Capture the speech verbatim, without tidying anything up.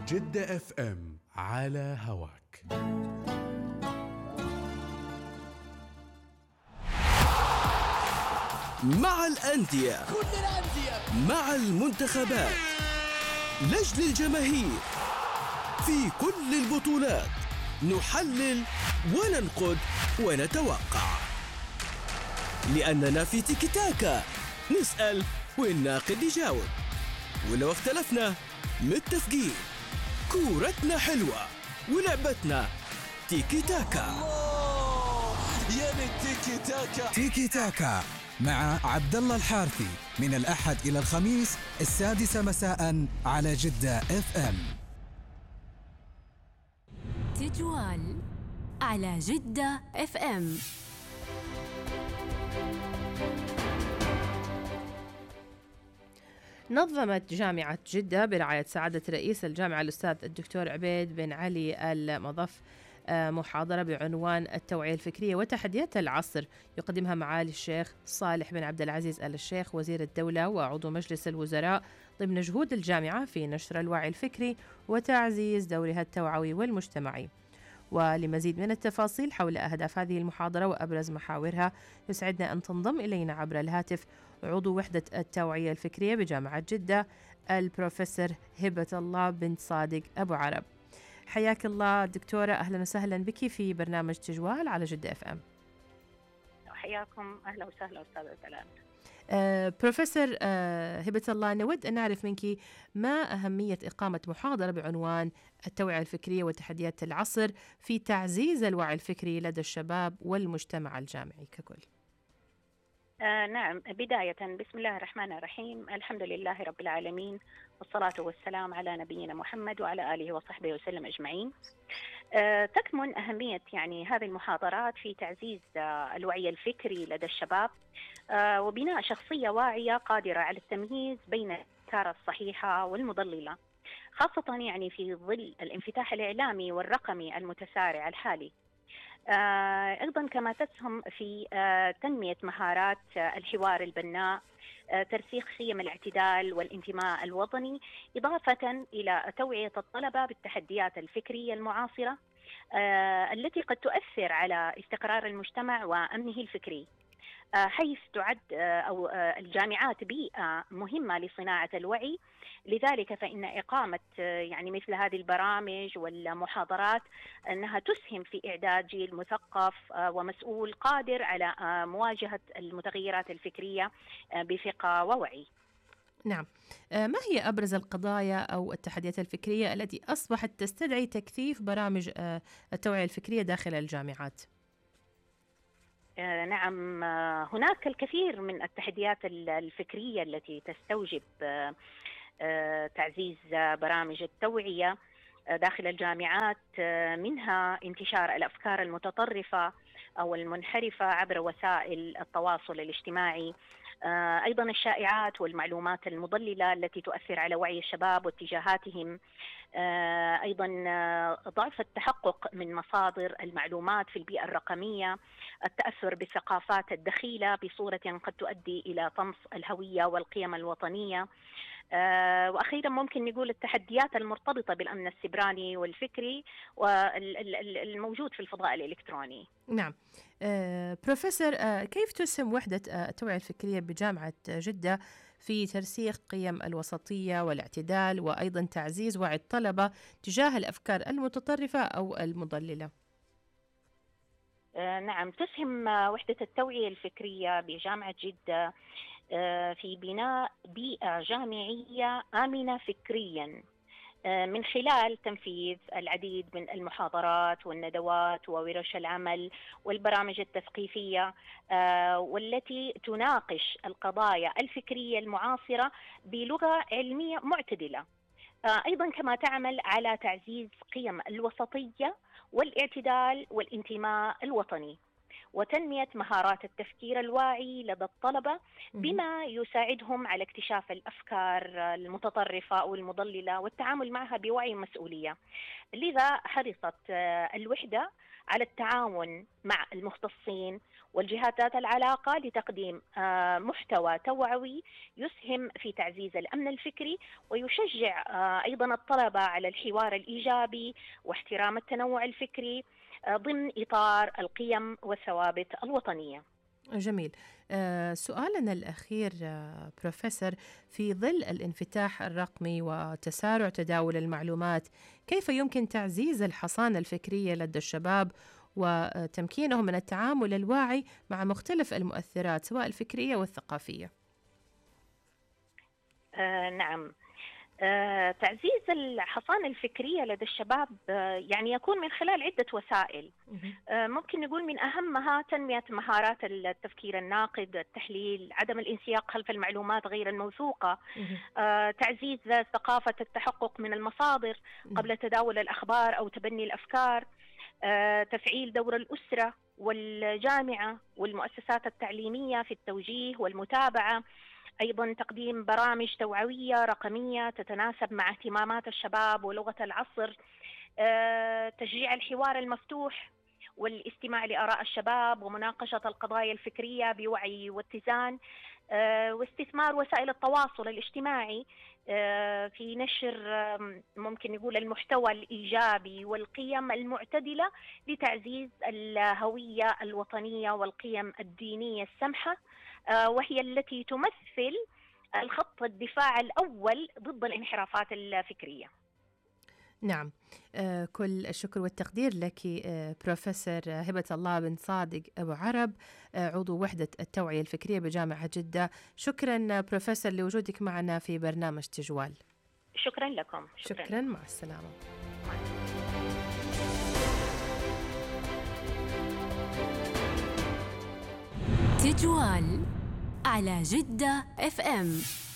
جدة اف ام على هواك. مع الأندية، كل الأندية، مع المنتخبات، لجل الجماهير، في كل البطولات نحلل وننقد ونتوقع، لأننا في تيكي تاكا نسأل والناقد يجاوب، ولو اختلفنا متفقين. كورتنا حلوة ولعبتنا تيكي تاكا. يا تيكي تاكا. تيكي تاكا مع عبد الله الحارثي من الأحد إلى الخميس السادسة مساء على جدة اف ام. تجوال على جدة اف ام. نظمت جامعة جدة برعاية سعادة رئيس الجامعة الأستاذ الدكتور عبيد بن علي المضف محاضرة بعنوان التوعية الفكرية وتحديات العصر، يقدمها معالي الشيخ صالح بن عبد العزيز آل الشيخ وزير الدولة وعضو مجلس الوزراء، ضمن جهود الجامعة في نشر الوعي الفكري وتعزيز دورها التوعوي والمجتمعي. ولمزيد من التفاصيل حول أهداف هذه المحاضرة وأبرز محاورها يسعدنا أن تنضم إلينا عبر الهاتف عضو وحدة التوعية الفكرية بجامعة جدة البروفيسور هبة الله بنت صادق أبو عرب. حياك الله دكتورة، أهلا وسهلا بك في برنامج تجوال على جدة اف ام. حياكم، أهلا وسهلا أستاذة دلال. آه، بروفيسور آه، هبة الله، نود أن نعرف منك ما أهمية إقامة محاضرة بعنوان التوعية الفكرية وتحديات العصر في تعزيز الوعي الفكري لدى الشباب والمجتمع الجامعي ككل. آه نعم، بداية بسم الله الرحمن الرحيم، الحمد لله رب العالمين، والصلاة والسلام على نبينا محمد وعلى آله وصحبه وسلم أجمعين. آه تكمن أهمية يعني هذه المحاضرات في تعزيز آه الوعي الفكري لدى الشباب، آه وبناء شخصية واعية قادرة على التمييز بين الأفكار الصحيحة والمضللة، خاصة يعني في ظل الانفتاح الإعلامي والرقمي المتسارع الحالي. آه أيضا كما تسهم في آه تنمية مهارات آه الحوار البناء، آه ترسيخ قيم الاعتدال والانتماء الوطني، إضافة إلى توعية الطلبة بالتحديات الفكرية المعاصرة آه التي قد تؤثر على استقرار المجتمع وأمنه الفكري، حيث تعد أو الجامعات بيئة مهمة لصناعة الوعي. لذلك فإن إقامة يعني مثل هذه البرامج والمحاضرات أنها تسهم في إعداد جيل مثقف ومسؤول قادر على مواجهة المتغيرات الفكرية بثقة ووعي. نعم، ما هي أبرز القضايا أو التحديات الفكرية التي أصبحت تستدعي تكثيف برامج التوعية الفكرية داخل الجامعات؟ آه نعم، آه هناك الكثير من التحديات الفكرية التي تستوجب آه آه تعزيز آه برامج التوعية آه داخل الجامعات، آه منها انتشار الأفكار المتطرفة أو المنحرفة عبر وسائل التواصل الاجتماعي، آه أيضا الشائعات والمعلومات المضللة التي تؤثر على وعي الشباب واتجاهاتهم، آه أيضا آه ضعف التحقق من مصادر المعلومات في البيئة الرقمية، التأثر بالثقافات الدخيلة بصورة قد تؤدي إلى طمس الهوية والقيم الوطنية، آه وأخيرا ممكن نقول التحديات المرتبطة بالأمن السيبراني والفكري والموجود في الفضاء الإلكتروني. نعم، آه بروفيسور، آه كيف تسهم وحدة آه التوعية الفكرية بجامعة جدة في ترسيخ قيم الوسطية والاعتدال وأيضا تعزيز وعي الطلبة تجاه الأفكار المتطرفة أو المضللة؟ آه نعم، تسهم وحدة التوعية الفكرية بجامعة جدة آه في بناء بيئة جامعية آمنة فكريا من خلال تنفيذ العديد من المحاضرات والندوات وورش العمل والبرامج التثقيفية والتي تناقش القضايا الفكرية المعاصرة بلغة علمية معتدلة، أيضا كما تعمل على تعزيز قيم الوسطية والاعتدال والانتماء الوطني، وتنمية مهارات التفكير الواعي لدى الطلبة بما يساعدهم على اكتشاف الأفكار المتطرفة أو المضللة والتعامل معها بوعي ومسؤولية. لذا حرصت الوحدة على التعاون مع المختصين والجهات ذات العلاقة لتقديم محتوى توعوي يسهم في تعزيز الأمن الفكري ويشجع أيضا الطلبة على الحوار الإيجابي واحترام التنوع الفكري ضمن إطار القيم والثوابت الوطنية. جميل. آه، سؤالنا الأخير آه، بروفيسور، في ظل الانفتاح الرقمي وتسارع تداول المعلومات، كيف يمكن تعزيز الحصانة الفكرية لدى الشباب وتمكينهم من التعامل الواعي مع مختلف المؤثرات سواء الفكرية والثقافية؟ آه نعم، آه تعزيز الحصانة الفكرية لدى الشباب آه يعني يكون من خلال عدة وسائل. آه ممكن نقول من أهمها تنمية مهارات التفكير الناقد، التحليل، عدم الانسياق خلف المعلومات غير الموثوقة، آه تعزيز ثقافة التحقق من المصادر قبل تداول الأخبار أو تبني الأفكار، آه تفعيل دور الأسرة والجامعة والمؤسسات التعليمية في التوجيه والمتابعة، أيضا تقديم برامج توعوية رقمية تتناسب مع اهتمامات الشباب ولغة العصر، أه، تشجيع الحوار المفتوح والاستماع لآراء الشباب ومناقشة القضايا الفكرية بوعي واتزان، أه، واستثمار وسائل التواصل الاجتماعي أه، في نشر أه، ممكن نقول المحتوى الإيجابي والقيم المعتدلة لتعزيز الهوية الوطنية والقيم الدينية السمحة، وهي التي تمثل الخط الدفاع الأول ضد الانحرافات الفكرية. نعم، آه كل الشكر والتقدير لك آه بروفيسور هبة الله بن صادق أبو عرب، آه عضو وحدة التوعية الفكرية بجامعة جدة. شكرا بروفيسور لوجودك معنا في برنامج تجوال. شكرا لكم. شكرا, شكرا. مع السلامة. تجوال على جدة اف ام.